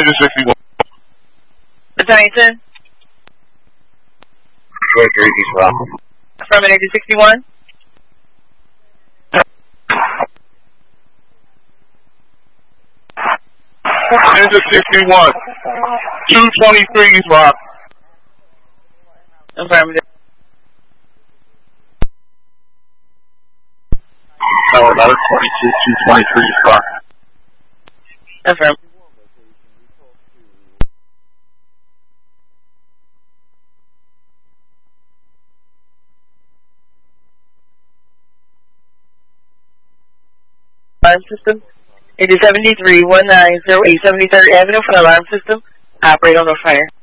to 61. Bennington. East Rock. Affirmative to 61. Into 61. 223 East Rock. Affirmative. Tower 11, 22, 223 East Rock. Affirmative. Alarm system. 73 1908 73rd Avenue for the alarm system. Operate on the fire.